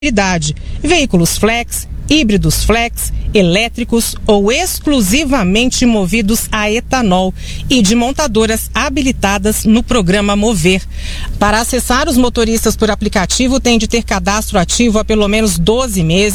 veículos flex, híbridos flex, elétricos ou exclusivamente movidos a etanol e de montadoras habilitadas no programa Mover. Para acessar, os motoristas por aplicativo têm de ter cadastro ativo há pelo menos 12 meses.